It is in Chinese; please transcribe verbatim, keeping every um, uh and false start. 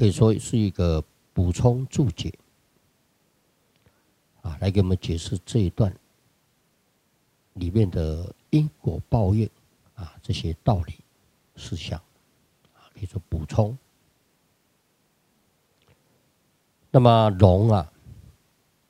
可以说是一个补充注解啊，来给我们解释这一段里面的因果报应啊这些道理事项啊，可以说补充。那么龙啊，